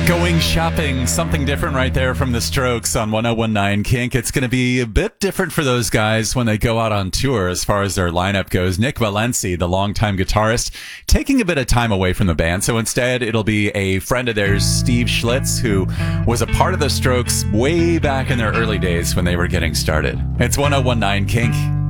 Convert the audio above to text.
Going shopping, something different right there from the Strokes on 1019 Kink. It's going to be a bit different for those guys when they go out on tour as far as their lineup goes. Nick Valenci, the longtime guitarist, taking a bit of time away from the band. So instead, it'll be a friend of theirs, Steve Schlitz, who was a part of the Strokes way back in their early days when they were getting started. It's 1019 Kink.